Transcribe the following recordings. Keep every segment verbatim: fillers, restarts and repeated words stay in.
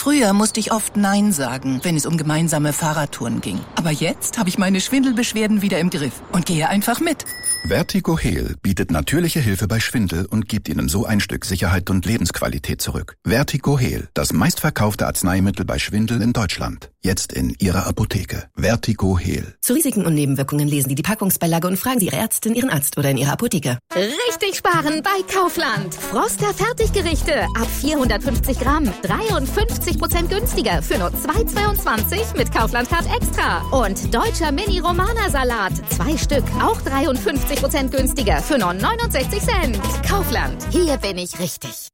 Früher musste ich oft Nein sagen, wenn es um gemeinsame Fahrradtouren ging. Aber jetzt habe ich meine Schwindelbeschwerden wieder im Griff und gehe einfach mit. Vertigo-Heal bietet natürliche Hilfe bei Schwindel und gibt Ihnen so ein Stück Sicherheit und Lebensqualität zurück. Vertigo-Heal, das meistverkaufte Arzneimittel bei Schwindel in Deutschland. Jetzt in Ihrer Apotheke. Vertigo-Heal. Zu Risiken und Nebenwirkungen lesen Sie die Packungsbeilage und fragen Sie Ihre Ärztin, Ihren Arzt oder in Ihrer Apotheke. Richtig sparen bei Kaufland. Froster Fertiggerichte ab vierhundertfünfzig Gramm. dreiundfünfzig Prozent günstiger für nur zwei Euro zweiundzwanzig mit Kaufland Card Extra. Und deutscher Mini-Romana-Salat. Zwei Stück, auch dreiundfünfzig Prozent günstiger für nur neunundsechzig Cent. Kaufland. Hier bin ich richtig.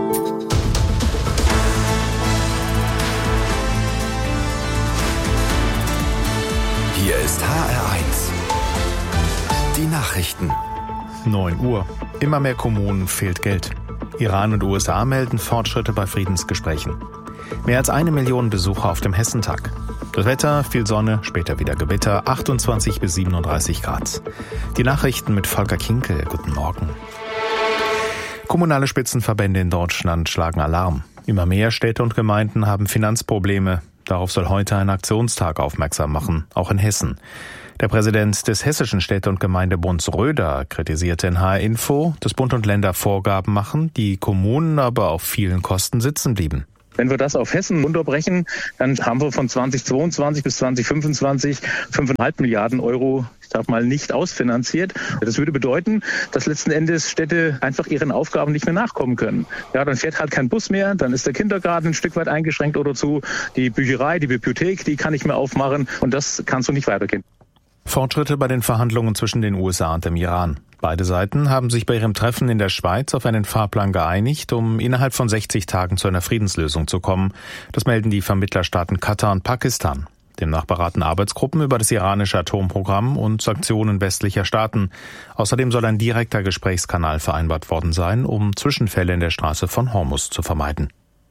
Hier ist H R eins. Die Nachrichten. neun Uhr. Immer mehr Kommunen fehlt Geld. Iran und U S A melden Fortschritte bei Friedensgesprächen. Mehr als eine Million Besucher auf dem Hessentag. Das Wetter, viel Sonne, später wieder Gewitter, achtundzwanzig bis siebenunddreißig Grad. Die Nachrichten mit Volker Kinkel. Guten Morgen. Kommunale Spitzenverbände in Deutschland schlagen Alarm. Immer mehr Städte und Gemeinden haben Finanzprobleme. Darauf soll heute ein Aktionstag aufmerksam machen, auch in Hessen. Der Präsident des Hessischen Städte- und Gemeindebunds Röder kritisierte in H R Info, dass Bund und Länder Vorgaben machen, die Kommunen aber auf vielen Kosten sitzen blieben. Wenn wir das auf Hessen runterbrechen, dann haben wir von zweitausendzweiundzwanzig bis zweitausendfünfundzwanzig fünfeinhalb Milliarden Euro, ich sag mal, nicht ausfinanziert. Das würde bedeuten, dass letzten Endes Städte einfach ihren Aufgaben nicht mehr nachkommen können. Ja, dann fährt halt kein Bus mehr, dann ist der Kindergarten ein Stück weit eingeschränkt oder so. Die Bücherei, die Bibliothek, die kann nicht mehr aufmachen und das kann so nicht weitergehen. Fortschritte bei den Verhandlungen zwischen den U S A und dem Iran. Beide Seiten haben sich bei ihrem Treffen in der Schweiz auf einen Fahrplan geeinigt, um innerhalb von sechzig Tagen zu einer Friedenslösung zu kommen. Das melden die Vermittlerstaaten Katar und Pakistan. Demnach beraten Arbeitsgruppen über das iranische Atomprogramm und Sanktionen westlicher Staaten. Außerdem soll ein direkter Gesprächskanal vereinbart worden sein, um Zwischenfälle in der Straße von Hormuz zu vermeiden.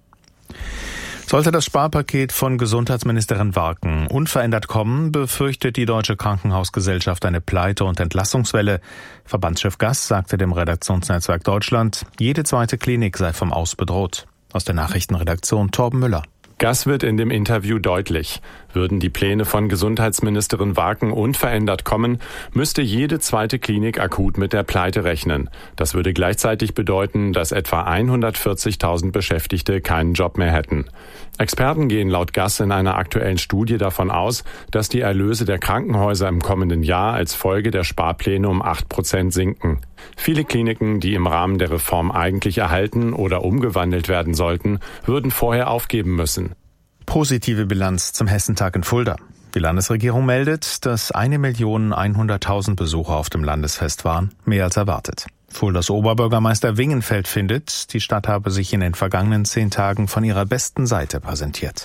Sollte das Sparpaket von Gesundheitsministerin Warken unverändert kommen, befürchtet die Deutsche Krankenhausgesellschaft eine Pleite- und Entlassungswelle. Verbandschef Gass sagte dem Redaktionsnetzwerk Deutschland, jede zweite Klinik sei vom Aus bedroht. Aus der Nachrichtenredaktion Torben Müller. Gass wird in dem Interview deutlich. Würden die Pläne von Gesundheitsministerin Warken unverändert kommen, müsste jede zweite Klinik akut mit der Pleite rechnen. Das würde gleichzeitig bedeuten, dass etwa hundertvierzigtausend Beschäftigte keinen Job mehr hätten. Experten gehen laut Gass in einer aktuellen Studie davon aus, dass die Erlöse der Krankenhäuser im kommenden Jahr als Folge der Sparpläne um acht Prozent sinken. Viele Kliniken, die im Rahmen der Reform eigentlich erhalten oder umgewandelt werden sollten, würden vorher aufgeben müssen. Positive Bilanz zum Hessentag in Fulda. Die Landesregierung meldet, dass eine Million hunderttausend Besucher auf dem Landesfest waren, mehr als erwartet. Fuldas Oberbürgermeister Wingenfeld findet, die Stadt habe sich in den vergangenen zehn Tagen von ihrer besten Seite präsentiert.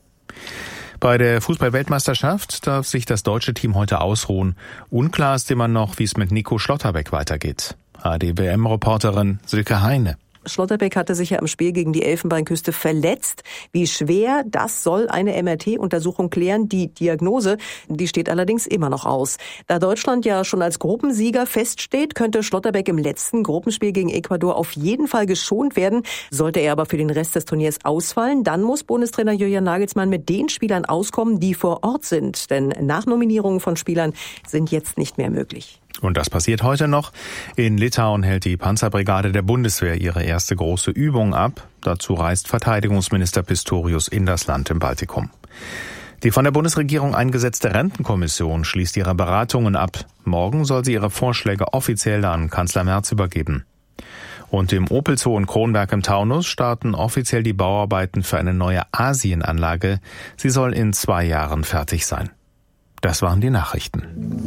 Bei der Fußball-Weltmeisterschaft darf sich das deutsche Team heute ausruhen. Unklar ist immer noch, wie es mit Nico Schlotterbeck weitergeht. A R D-W M-Reporterin Silke Heine. Schlotterbeck hatte sich ja im Spiel gegen die Elfenbeinküste verletzt. Wie schwer, das soll eine M R T-Untersuchung klären. Die Diagnose, die steht allerdings immer noch aus. Da Deutschland ja schon als Gruppensieger feststeht, könnte Schlotterbeck im letzten Gruppenspiel gegen Ecuador auf jeden Fall geschont werden. Sollte er aber für den Rest des Turniers ausfallen, dann muss Bundestrainer Julian Nagelsmann mit den Spielern auskommen, die vor Ort sind. Denn Nachnominierungen von Spielern sind jetzt nicht mehr möglich. Und das passiert heute noch. In Litauen hält die Panzerbrigade der Bundeswehr ihre erste große Übung ab. Dazu reist Verteidigungsminister Pistorius in das Land im Baltikum. Die von der Bundesregierung eingesetzte Rentenkommission schließt ihre Beratungen ab. Morgen soll sie ihre Vorschläge offiziell an Kanzler Merz übergeben. Und im Opel Zoo in Kronberg im Taunus starten offiziell die Bauarbeiten für eine neue Asienanlage. Sie soll in zwei Jahren fertig sein. Das waren die Nachrichten.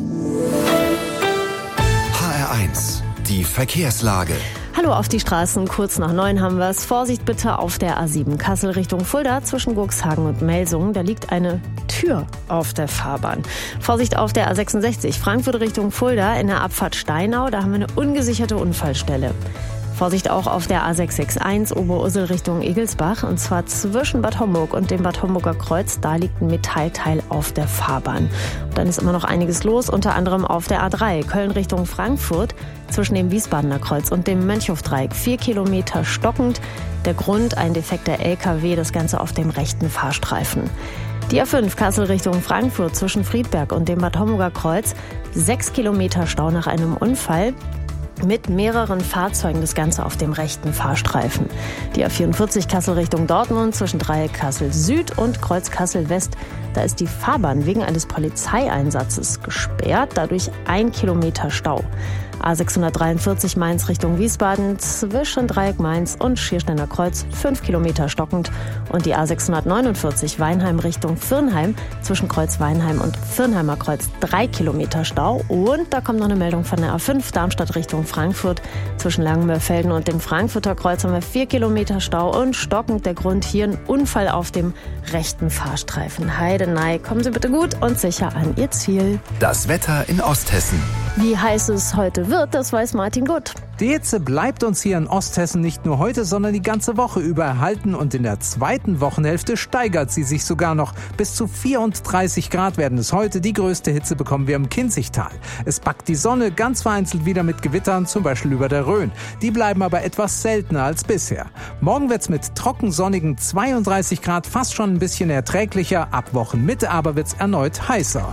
H R eins, die Verkehrslage. Hallo auf die Straßen, kurz nach neun haben wir es. Vorsicht bitte auf der A sieben Kassel Richtung Fulda zwischen Gurkshagen und Melsungen. Da liegt eine Tür auf der Fahrbahn. Vorsicht auf der A sechsundsechzig Frankfurt Richtung Fulda in der Abfahrt Steinau. Da haben wir eine ungesicherte Unfallstelle. Vorsicht auch auf der A sechs sechs eins Oberursel Richtung Egelsbach, und zwar zwischen Bad Homburg und dem Bad Homburger Kreuz. Da liegt ein Metallteil auf der Fahrbahn. Und dann ist immer noch einiges los, unter anderem auf der A drei Köln Richtung Frankfurt zwischen dem Wiesbadener Kreuz und dem Mönchhofdreieck. Vier Kilometer stockend. Der Grund, ein defekter L K W, das Ganze auf dem rechten Fahrstreifen. Die A fünf Kassel Richtung Frankfurt zwischen Friedberg und dem Bad Homburger Kreuz. Sechs Kilometer Stau nach einem Unfall mit mehreren Fahrzeugen, das Ganze auf dem rechten Fahrstreifen. Die A vierundvierzig Kassel Richtung Dortmund zwischen Dreieck Kassel Süd und Kreuz Kassel West. Da ist die Fahrbahn wegen eines Polizeieinsatzes gesperrt, dadurch ein Kilometer Stau. A sechshundertdreiundvierzig Mainz Richtung Wiesbaden zwischen Dreieck Mainz und Schiersteiner Kreuz fünf Kilometer stockend, und die A sechshundertneunundvierzig Weinheim Richtung Virnheim zwischen Kreuz Weinheim und Virnheimer Kreuz drei Kilometer Stau. Und da kommt noch eine Meldung von der A fünf Darmstadt Richtung Frankfurt zwischen Langenmörfelden und dem Frankfurter Kreuz haben wir vier Kilometer Stau und stockend. Der Grund hier ein Unfall auf dem rechten Fahrstreifen. Heidenei, kommen Sie bitte gut und sicher an Ihr Ziel. Das Wetter in Osthessen. Wie heiß es heute wird, das weiß Martin Gutt. Die Hitze bleibt uns hier in Osthessen nicht nur heute, sondern die ganze Woche über erhalten, und in der zweiten Wochenhälfte steigert sie sich sogar noch. Bis zu vierunddreißig Grad werden es heute. Die größte Hitze bekommen wir im Kinzigtal. Es backt die Sonne ganz vereinzelt wieder mit Gewittern, zum Beispiel über der Rhön. Die bleiben aber etwas seltener als bisher. Morgen wird's mit trocken sonnigen zweiunddreißig Grad fast schon ein bisschen erträglicher. Ab Wochenmitte aber wird's erneut heißer.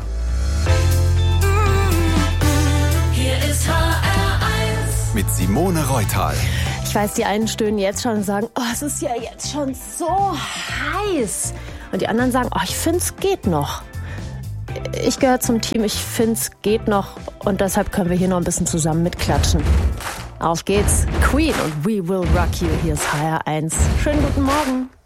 Mit Simone Reutal. Ich weiß, die einen stöhnen jetzt schon und sagen, oh, es ist ja jetzt schon so heiß. Und die anderen sagen, oh, ich finde, es geht noch. Ich gehöre zum Team, ich finde, es geht noch. Und deshalb können wir hier noch ein bisschen zusammen mitklatschen. Auf geht's, Queen und We Will Rock You. Hier ist H R eins. Schönen guten Morgen.